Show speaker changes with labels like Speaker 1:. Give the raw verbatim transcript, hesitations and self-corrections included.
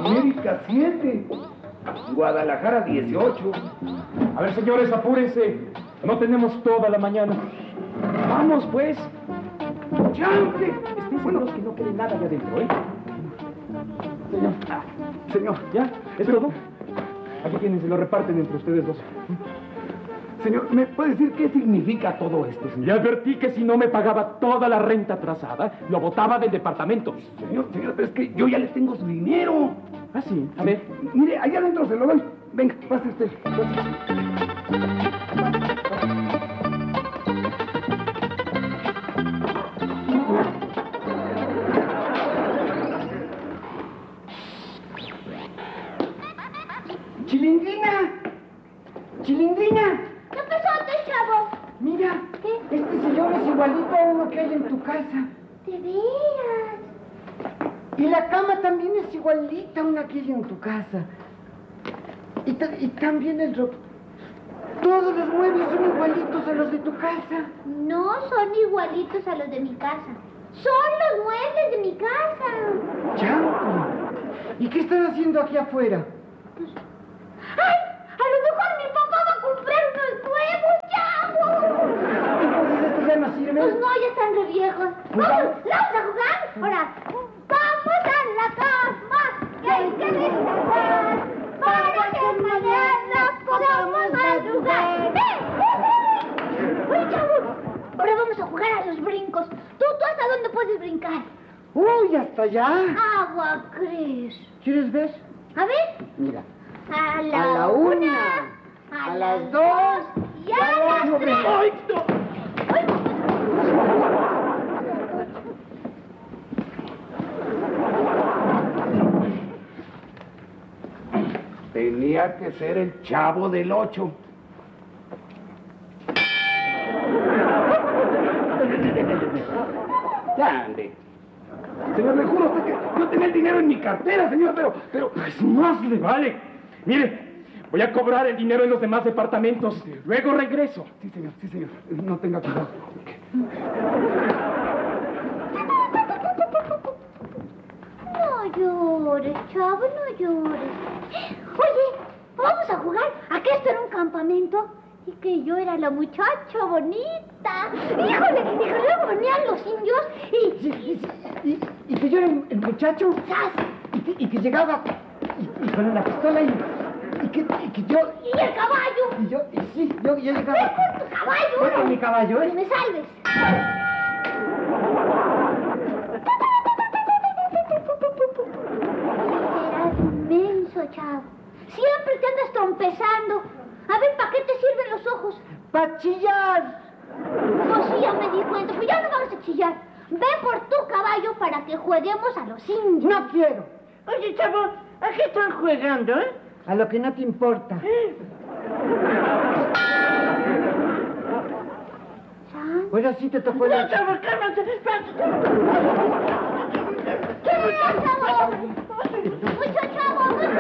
Speaker 1: América siete. Guadalajara dieciocho.
Speaker 2: A ver, señores, apúrense. No tenemos toda la mañana. Vamos, pues.
Speaker 1: ¡Chante!
Speaker 2: Estén seguros que no quede nada allá adentro, ¿eh?
Speaker 1: Señor. Ah, señor.
Speaker 2: ¿Ya? ¿Es todo? Aquí tienen, se lo reparten entre ustedes dos.
Speaker 1: Señor, ¿me puede decir qué significa todo esto, señor?
Speaker 2: Le advertí que si no me pagaba toda la renta atrasada, lo botaba del departamento.
Speaker 1: Señor, señor, pero es que yo ya le tengo su dinero.
Speaker 2: Ah, sí. A ver.
Speaker 1: Mire, allá adentro se lo doy. Venga, pase usted. Pase. ¡Chilindrina! ¡Chilindrina!
Speaker 3: ¿Qué pasó, chavo?
Speaker 1: Mira,
Speaker 3: ¿qué?
Speaker 1: Este señor es igualito a uno que hay en tu casa.
Speaker 3: ¿De veras?
Speaker 1: Y la cama también es igualita a una que hay en tu casa. Y, ta y también el ropa. Todos los muebles son igualitos a los de tu casa.
Speaker 3: No son igualitos a los de mi casa. Son los muebles de mi casa.
Speaker 1: Chanco. ¿Y qué están haciendo aquí afuera?
Speaker 3: Pues... ¡Ay! A lo mejor mi papá va a comprar unos nuevos, chavo.
Speaker 1: Entonces estos ya no sirven.
Speaker 3: Pues no, ya están re viejos.
Speaker 1: Pues
Speaker 3: ¿Vamos? ¿Vamos a jugar? Ahora, vamos a la cama, que hay que descansar, para que mañana podamos madrugar. Oye, chavo, ahora vamos a jugar a los brincos. ¿Tú, tú hasta dónde puedes brincar?
Speaker 1: Uy, hasta allá.
Speaker 3: Agua, ¿crees?
Speaker 1: ¿Quieres ver?
Speaker 3: A ver.
Speaker 1: Mira.
Speaker 3: A la,
Speaker 1: A la
Speaker 3: una,
Speaker 1: una,
Speaker 3: a,
Speaker 1: a
Speaker 3: las
Speaker 1: las
Speaker 3: dos
Speaker 1: dos,
Speaker 3: y a las tres.
Speaker 1: ¡Ay, no!
Speaker 3: ¡Ay!
Speaker 1: Tenía que ser el Chavo del Ocho. Ya ande. Señor, le juro a usted que yo tenía el dinero en mi cartera, señor, pero... pero...
Speaker 2: Pues más le vale. Mire, voy a cobrar el dinero en los demás departamentos. Luego regreso.
Speaker 1: Sí, señor, sí, señor. No tenga cuidado.
Speaker 3: No llores, chavo, no llores. Oye, vamos a jugar a que esto era un campamento y que yo era la muchacha bonita. Híjole, y que luego venían los indios y...
Speaker 1: Sí, y, y, y que yo era el, el muchacho.
Speaker 3: ¡Sas!
Speaker 1: Y que, y que llegaba y, y con la pistola y, y, que, y que yo...
Speaker 3: Y el caballo.
Speaker 1: Y yo, y sí, yo, yo llegaba...
Speaker 3: ¡Ven con tu caballo!
Speaker 1: Ven con mi caballo,
Speaker 3: ¡Que
Speaker 1: ¿eh?
Speaker 3: me salves! Serás inmenso, chavo. Siempre te andas trompezando. A ver, ¿para qué te sirven los ojos?
Speaker 1: ¡Pa' chillar!
Speaker 3: Pues sí, ya me di cuenta, pero ya no vamos a chillar. Ve por tu caballo para que juguemos a los indios.
Speaker 1: ¡No quiero!
Speaker 4: Oye, chavo, ¿a qué están jugando, eh?
Speaker 1: A lo que no te importa.
Speaker 3: ¿San?
Speaker 1: Ahora sí te tocó
Speaker 4: No,
Speaker 1: la...
Speaker 4: chavo, cálmate.
Speaker 3: ¿Qué, chavo?